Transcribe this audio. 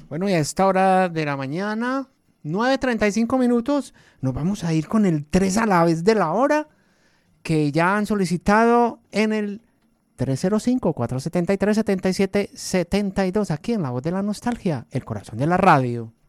Bueno, y a esta hora de la mañana, 9:35 minutos, nos vamos a ir con el 3 a la vez de la hora, que ya han solicitado en el 305-473-7772, aquí en La Voz de la Nostalgia, el corazón de la radio.